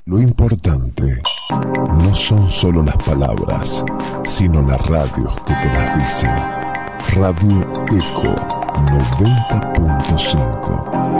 Lo importante no son solo las palabras, sino la radio que te las dice. Radio Eco 90.5.